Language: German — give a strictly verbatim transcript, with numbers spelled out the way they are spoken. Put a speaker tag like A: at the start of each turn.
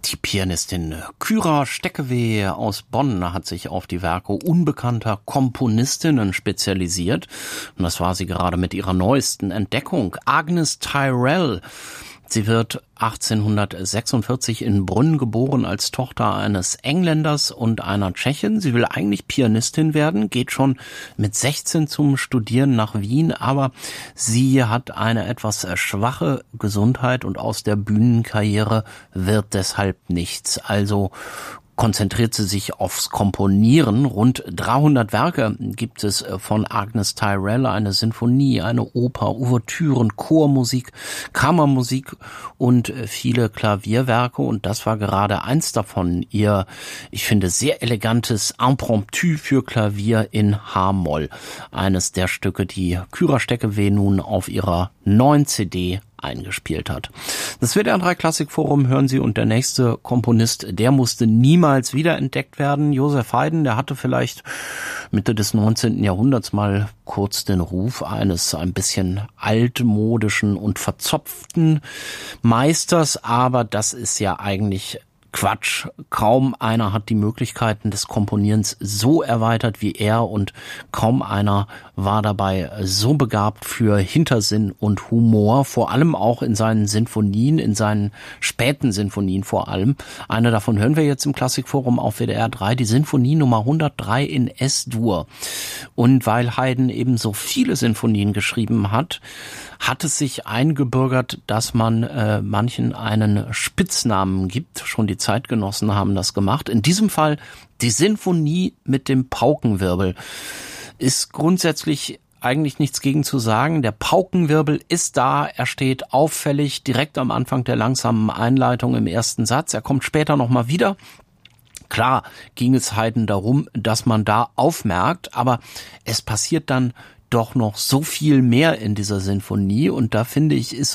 A: Die Pianistin Kyra Steckeweh aus Bonn hat sich auf die Werke unbekannter Komponistinnen spezialisiert. Und das war sie gerade mit ihrer neuesten Entdeckung, Agnes Tyrrell. Sie wird achtzehnhundertsechsundvierzig in Brünn geboren als Tochter eines Engländers und einer Tschechin. Sie will eigentlich Pianistin werden, geht schon mit sechzehn zum Studieren nach Wien, aber sie hat eine etwas schwache Gesundheit und aus der Bühnenkarriere wird deshalb nichts. Also konzentriert sie sich aufs Komponieren. Rund dreihundert Werke gibt es von Agnes Tyrrell, eine Sinfonie, eine Oper, Ouvertüren, Chormusik, Kammermusik und viele Klavierwerke. Und das war gerade eins davon, ihr, ich finde, sehr elegantes Impromptu für Klavier in H-Moll. Eines der Stücke, die Kyra Steckeweh nun auf ihrer neuen C D eingespielt hat. Das W D R drei Klassikforum hören Sie, und der nächste Komponist, der musste niemals wiederentdeckt werden. Joseph Haydn, der hatte vielleicht Mitte des neunzehnten Jahrhunderts mal kurz den Ruf eines ein bisschen altmodischen und verzopften Meisters, aber das ist ja eigentlich Quatsch. Kaum einer hat die Möglichkeiten des Komponierens so erweitert wie er, und kaum einer war dabei so begabt für Hintersinn und Humor, vor allem auch in seinen Sinfonien, in seinen späten Sinfonien vor allem. Eine davon hören wir jetzt im Klassikforum auf W D R drei, die Sinfonie Nummer hundertdrei in S-Dur. Und weil Haydn eben so viele Sinfonien geschrieben hat, hat es sich eingebürgert, dass man äh, manchen einen Spitznamen gibt. Schon die Zeitgenossen haben das gemacht. In diesem Fall die Sinfonie mit dem Paukenwirbel. Ist grundsätzlich eigentlich nichts gegen zu sagen. Der Paukenwirbel ist da, er steht auffällig direkt am Anfang der langsamen Einleitung im ersten Satz. Er kommt später nochmal wieder. Klar ging es Haydn darum, dass man da aufmerkt, aber es passiert dann doch noch so viel mehr in dieser Sinfonie, und da finde ich, ist